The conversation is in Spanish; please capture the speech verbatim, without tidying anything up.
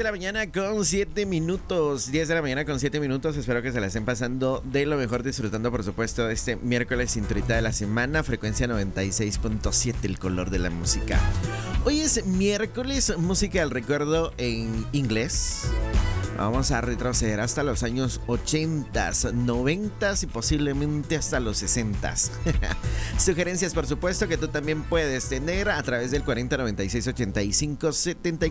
de la mañana con siete minutos. diez de la mañana con siete minutos. Espero que se la estén pasando de lo mejor, disfrutando, por supuesto, de este miércoles intrita de la semana. Frecuencia noventa y seis punto siete, el color de la música. Hoy es miércoles, música del recuerdo en inglés. Vamos a retroceder hasta los años ochenta, noventa y posiblemente hasta los sesenta. Sugerencias, por supuesto, que tú también puedes tener a través del cuarenta noventa y seis ochenta y cinco setenta y cuatro.